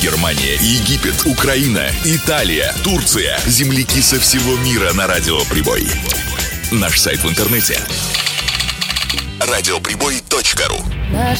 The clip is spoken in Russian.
Германия, Египет, Украина, Италия, Турция. Земляки со всего мира на Радио Прибой. Наш сайт в интернете — радиоприбой.ру. Наш